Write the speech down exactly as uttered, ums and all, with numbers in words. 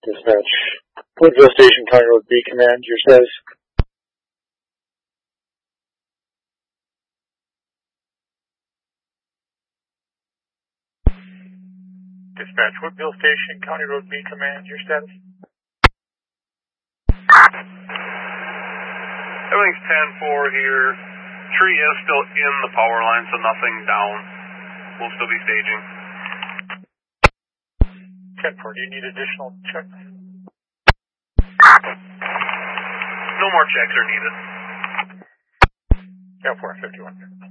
Dispatch, Woodville Station, County Road B Command, your status? Dispatch, Woodville Station, County Road B Command, your status? Everything's ten four here. Tree is still in the power line, so nothing down. We'll still be staging. ten four, do you need additional checks? No more checks are needed. ten four, fifty-one.